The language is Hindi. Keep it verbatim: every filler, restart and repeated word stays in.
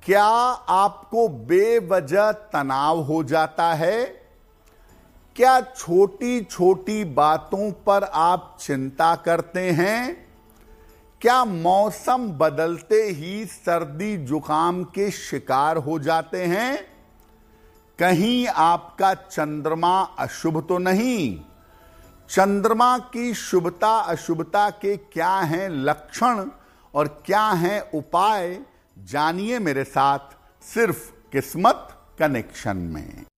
क्या आपको बेवजह तनाव हो जाता है? क्या छोटी छोटी बातों पर आप चिंता करते हैं? क्या मौसम बदलते ही सर्दी जुकाम के शिकार हो जाते हैं? कहीं आपका चंद्रमा अशुभ तो नहीं? चंद्रमा की शुभता अशुभता के क्या हैं लक्षण और क्या हैं उपाय, जानिए मेरे साथ सिर्फ किस्मत कनेक्शन में।